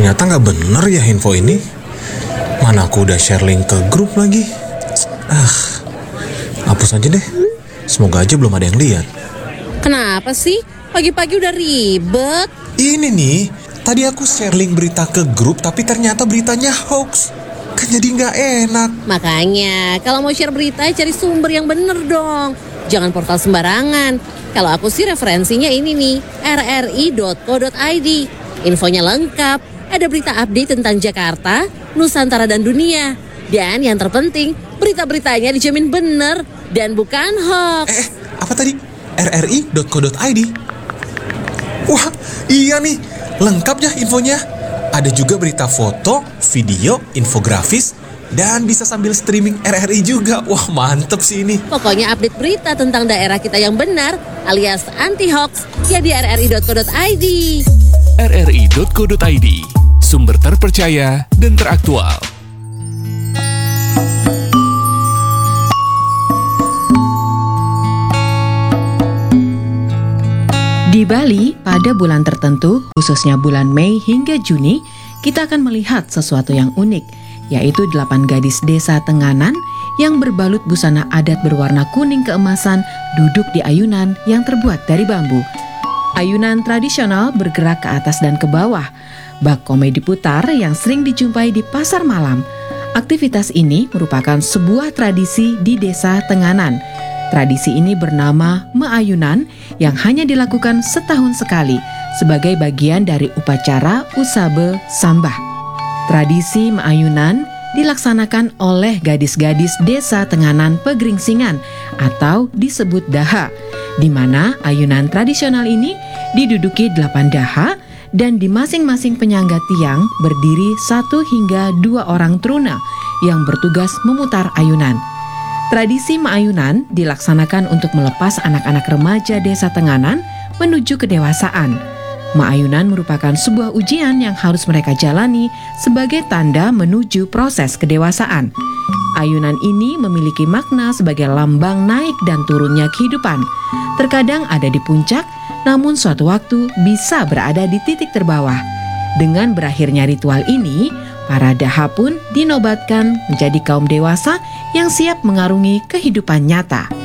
Ternyata nggak bener ya info ini. Mana aku udah share link ke grup lagi. Hapus aja deh. Semoga aja belum ada yang lihat. Kenapa sih? Pagi-pagi udah ribet. Ini nih, tadi aku share link berita ke grup tapi ternyata beritanya hoax. Kan jadi nggak enak. Makanya, kalau mau share berita cari sumber yang bener dong. Jangan portal sembarangan. Kalau aku sih referensinya ini nih, rri.co.id. Infonya lengkap, ada berita update tentang Jakarta, Nusantara dan dunia. Dan yang terpenting, berita-beritanya dijamin bener dan bukan hoax. Apa tadi? rri.co.id. Wah, iya nih, lengkap ya infonya. Ada juga berita foto, video, infografis, dan bisa sambil streaming RRI juga. Wah, mantep sih ini. Pokoknya update berita tentang daerah kita yang benar alias anti-hoax ya di rri.co.id. rri.co.id, sumber terpercaya dan teraktual. Di Bali, pada bulan tertentu, khususnya bulan Mei hingga Juni, kita akan melihat sesuatu yang unik, yaitu 8 gadis desa Tenganan yang berbalut busana adat berwarna kuning keemasan duduk di ayunan yang terbuat dari bambu. Ayunan tradisional bergerak ke atas dan ke bawah, bak komedi putar yang sering dijumpai di pasar malam. Aktivitas ini merupakan sebuah tradisi di desa Tenganan. Tradisi ini bernama Meayunan yang hanya dilakukan setahun sekali sebagai bagian dari upacara Usabe Sambah. Tradisi Meayunan dilaksanakan oleh gadis-gadis desa Tenganan Pegeringsingan atau disebut Daha, di mana ayunan tradisional ini diduduki 8 daha dan di masing-masing penyangga tiang berdiri 1 hingga 2 orang teruna yang bertugas memutar ayunan. Tradisi Meayunan dilaksanakan untuk melepas anak-anak remaja desa Tenganan menuju kedewasaan. Meayunan merupakan sebuah ujian yang harus mereka jalani sebagai tanda menuju proses kedewasaan. Ayunan ini memiliki makna sebagai lambang naik dan turunnya kehidupan. Terkadang ada di puncak, namun suatu waktu bisa berada di titik terbawah. Dengan berakhirnya ritual ini, para daha pun dinobatkan menjadi kaum dewasa yang siap mengarungi kehidupan nyata.